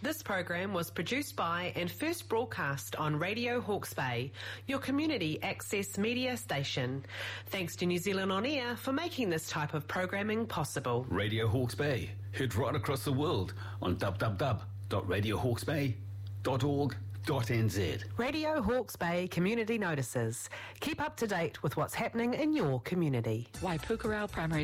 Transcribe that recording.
This program was produced by and first broadcast on Radio Hawke's Bay, your community access media station. Thanks to New Zealand On Air for making this type of programming possible. Radio Hawke's Bay, heard right across the world on www.radiohawksbay.org.nz. Radio Hawke's Bay Community Notices. Keep up to date with what's happening in your community. Waipukurau Primary